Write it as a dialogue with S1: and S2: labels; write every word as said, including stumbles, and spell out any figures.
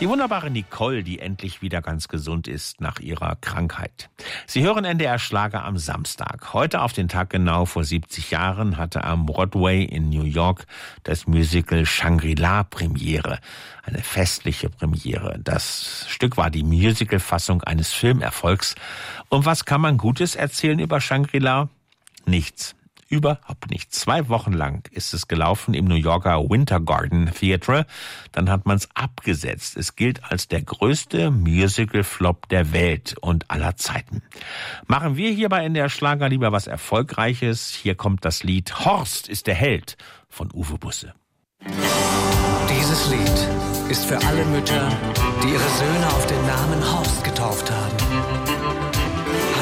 S1: Die wunderbare Nicole, die endlich wieder ganz gesund ist nach ihrer Krankheit. Sie hören N D R Schlager am Samstag. Heute auf den Tag genau vor siebzig Jahren hatte am Broadway in New York das Musical Shangri-La Premiere. Eine festliche Premiere. Das Stück war die Musicalfassung eines Filmerfolgs. Und was kann man Gutes erzählen über Shangri-La? Nichts. Überhaupt nicht. Zwei Wochen lang ist es gelaufen im New Yorker Winter Garden Theatre. Dann hat man es abgesetzt. Es gilt als der größte Musical-Flop der Welt und aller Zeiten. Machen wir hier bei N D R Schlager lieber was Erfolgreiches. Hier kommt das Lied Horst ist der Held von Uwe Busse.
S2: Dieses Lied ist für alle Mütter, die ihre Söhne auf den Namen Horst getauft haben.